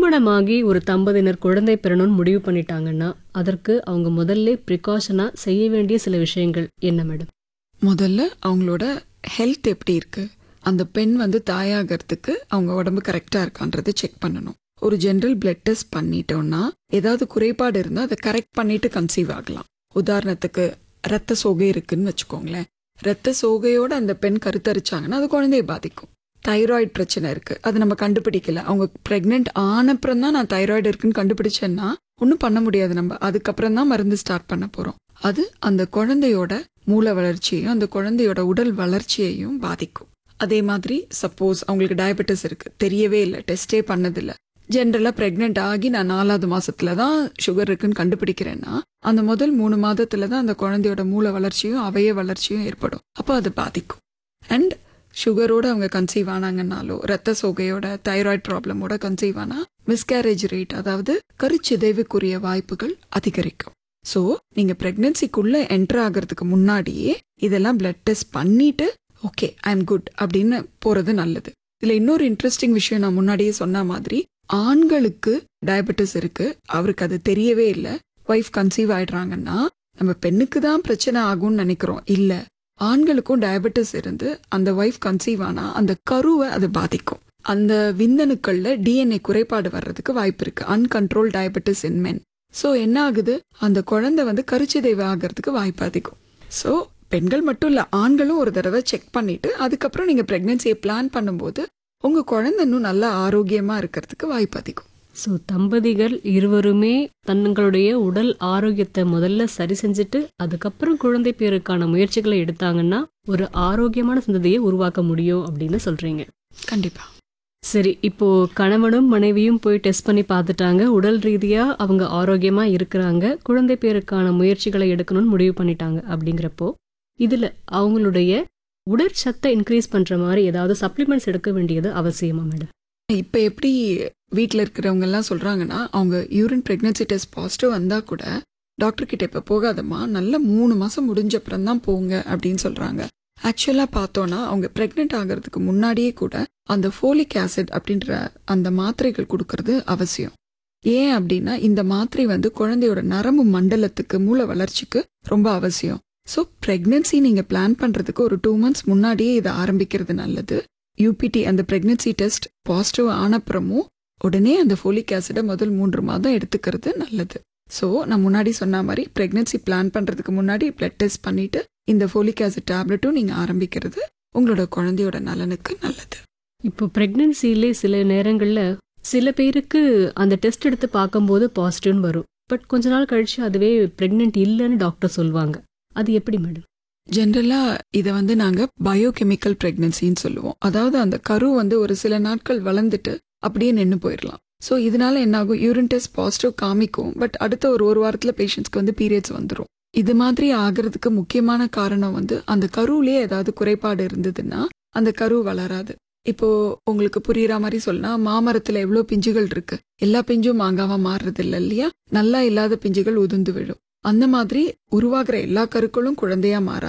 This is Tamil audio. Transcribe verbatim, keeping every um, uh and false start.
திருமணமாகி ஒரு தம்பதியினர் குழந்தை பெறணும்னு முடிவு பண்ணிட்டாங்கன்னா அதற்கு அவங்க முதல்ல ப்ரிகாஷனா செய்ய வேண்டிய சில விஷயங்கள் என்ன மேடம்? முதல்ல அவங்களோட ஹெல்த் எப்படி இருக்கு, அந்த பெண் வந்து தாயாகிறதுக்கு அவங்க உடம்பு கரெக்டா இருக்கான்றது செக் பண்ணணும். ஒரு ஜென்ரல் பிளட் டெஸ்ட் பண்ணிட்டோம்னா ஏதாவது குறைபாடு இருந்தால் அதை கரெக்ட் பண்ணிட்டு கன்சீவ் ஆகலாம். உதாரணத்துக்கு ரத்த சோகை இருக்குன்னு வச்சுக்கோங்களேன். ரத்த சோகையோட அந்த பெண் கருத்தரிச்சாங்கன்னா அது குழந்தைய பாதிக்கும். தைராய்டு பிரச்சனை இருக்கு, அது நம்ம கண்டுபிடிக்கல, அவங்க பிரெக்னென்ட் ஆனப்புறம் தான் நான் தைராய்டு இருக்குன்னு கண்டுபிடிச்சேன்னா ஒன்றும் பண்ண முடியாது. நம்ம அதுக்கப்புறம் தான் மருந்து ஸ்டார்ட் பண்ண போறோம். அது அந்த குழந்தையோட மூளை வளர்ச்சியையும் அந்த குழந்தையோட உடல் வளர்ச்சியையும் பாதிக்கும். அதே மாதிரி சப்போஸ் அவங்களுக்கு டயபெட்டிஸ் இருக்கு, தெரியவே இல்லை, டெஸ்டே பண்ணதில்லை, ஜென்ரலா பிரெக்னென்ட் ஆகி நான் நாலாவது மாசத்துல தான் சுகர் இருக்குன்னு கண்டுபிடிக்கிறேன்னா அந்த முதல் மூணு மாதத்துல தான் அந்த குழந்தையோட மூளை வளர்ச்சியும் அவைய வளர்ச்சியும் ஏற்படும். அப்போ அது பாதிக்கும். அண்ட் சுகரோட அவங்க கன்சீவ் ஆனாங்கன்னாலோ ரத்த சோகையோட தைராய்டு ப்ராப்ளமோட கன்சீவ் ஆனா மிஸ்கேரேஜ் ரேட், அதாவது கருச்சிதைவுக்குரிய வாய்ப்புகள் அதிகரிக்கும். ஸோ நீங்க பிரெக்னன்சிக்குள்ள என்டர் ஆகிறதுக்கு முன்னாடியே இதெல்லாம் பிளட் டெஸ்ட் பண்ணிட்டு ஓகே ஐ எம் குட் அப்படின்னு போறது நல்லது. இதுல இன்னொரு இன்ட்ரெஸ்டிங் விஷயம், நான் முன்னாடியே சொன்ன மாதிரி ஆண்களுக்கு டயபெட்டிஸ் இருக்கு, அவருக்கு அது தெரியவே இல்லை, ஒய்ஃப் கன்சீவ் ஆயிடுறாங்கன்னா நம்ம பெண்ணுக்கு தான் பிரச்சனை ஆகும்னு நினைக்கிறோம். இல்ல, ஆண்களுக்கும் டயபெட்டிஸ் இருந்து அந்த ஒய்ஃப் கன்சீவ் ஆனா அந்த கருவை அது பாதிக்கும். அந்த விந்தணுக்கள்ல டிஎன்ஏ குறைபாடு வர்றதுக்கு வாய்ப்பு இருக்கு, அன்கண்ட்ரோல் டயபெட்டிஸ் இன் மென். ஸோ என்ன ஆகுது, அந்த குழந்தை வந்து கருச்சிதைவு ஆகிறதுக்கு வாய்ப்பு அதிகம். ஸோ பெண்கள் மட்டும் இல்ல, ஆண்களும் ஒரு தடவை செக் பண்ணிட்டு அதுக்கப்புறம் நீங்க பிரெக்னன்சியை பிளான் பண்ணும்போது உங்க குழந்தை இன்னும் நல்லா ஆரோக்கியமா இருக்கிறதுக்கு வாய்ப்பு அதிகம். ஸோ தம்பதிகள் இருவருமே தங்களுடைய உடல் ஆரோக்கியத்தை முதல்ல சரி செஞ்சுட்டு அதுக்கப்புறம் குழந்தை பேருக்கான முயற்சிகளை எடுத்தாங்கன்னா ஒரு ஆரோக்கியமான சந்ததியை உருவாக்க முடியும் அப்படின்னு சொல்றீங்க. கண்டிப்பா. சரி, இப்போ கணவனும் மனைவியும் போய் டெஸ்ட் பண்ணி பார்த்துட்டாங்க, உடல் ரீதியா அவங்க ஆரோக்கியமா இருக்கிறாங்க, குழந்தை பேருக்கான முயற்சிகளை எடுக்கணும்னு முடிவு பண்ணிட்டாங்க. அப்படிங்கிறப்போ இதுல அவங்களுடைய உடற்சத்தை இன்க்ரீஸ் பண்ற மாதிரி ஏதாவது சப்ளிமெண்ட்ஸ் எடுக்க வேண்டியது அவசியமா மேடம்? இப்ப எப்படி வீட்டில் இருக்கிறவங்க எல்லாம் சொல்றாங்கன்னா அவங்க யூரின் பிரெக்னன்சி டெஸ்ட் பாசிட்டிவ் வந்தா கூட டாக்டர் கிட்ட இப்ப போகாதம்மா, நல்ல மூணு மாசம் முடிஞ்ச அப்புறம் தான் போங்க அப்படின்னு சொல்றாங்க. ஆக்சுவலா பார்த்தோன்னா அவங்க பிரெக்னென்ட் ஆகிறதுக்கு முன்னாடியே கூட அந்த ஃபோலிக் ஆசிட் அப்படின்ற அந்த மாத்திரைகள் கொடுக்கறது அவசியம். ஏன் அப்படின்னா இந்த மாத்திரை வந்து குழந்தையோட நரம்பு மண்டலத்துக்கு மூளை வளர்ச்சிக்கு ரொம்ப அவசியம். ஸோ பிரெக்னன்சி நீங்க பிளான் பண்றதுக்கு ஒரு டூ மந்த்ஸ் முன்னாடியே இதை ஆரம்பிக்கிறது நல்லது. யூபிடி அந்த பிரெக்னன்சி டெஸ்ட் பாசிட்டிவ் ஆனப்புறமும் உடனே அந்த ஃபோலிக் ஆசிடை முதல் மூன்று மாதம் எடுத்துக்கிறது நல்லது. ஸோ நான் முன்னாடி சொன்ன மாதிரி பிரெக்னன்சி பிளான் பண்றதுக்கு முன்னாடி பிளட் டெஸ்ட் பண்ணிட்டு இந்த ஃபோலிக் ஆசிட் டேப்லெட்டும் நீங்க ஆரம்பிக்கிறது உங்களோட குழந்தையோட நலனுக்கு நல்லது. இப்போ பிரெக்னன்சிலே சில நேரங்கள்ல சில பேருக்கு அந்த டெஸ்ட் எடுத்து பார்க்கும்போது பாசிட்டிவ்னு வரும், பட் கொஞ்ச நாள் கழிச்சு அதுவே பிரெக்னென்ட் இல்லைன்னு டாக்டர் சொல்லுவாங்க. அது எப்படி மேடம்? ஜென்ரலா இதை வந்து நாங்க பயோகெமிக்கல் பிரெக்னன்சின்னு சொல்லுவோம். அதாவது அந்த கரு வந்து ஒரு சில நாட்கள் வளர்ந்துட்டு அப்படியே நின்று போயிடலாம். ஸோ இதனால என்ன ஆகும், யூரின் டெஸ்ட் பாசிட்டிவ் காமிக்கும், பட் அடுத்த ஒரு ஒரு வாரத்துல பேஷண்ட்ஸ்க்கு வந்து பீரியட்ஸ் வந்துடும். இது மாதிரி ஆகிறதுக்கு முக்கியமான காரணம் வந்து அந்த கருவிலேயே ஏதாவது குறைபாடு இருந்ததுன்னா அந்த கரு வளராது. இப்போ உங்களுக்கு புரியுற மாதிரி சொன்னா, மாமரத்துல எவ்வளவு பிஞ்சுகள் இருக்கு, எல்லா பிஞ்சும் மாங்காவா மாறுறது இல்லை இல்லையா, நல்லா இல்லாத பிஞ்சுகள் உதிர்ந்து விடும். அந்த மாதிரி உருவாகிற எல்லா கருக்களும் குழந்தையா மாறாது.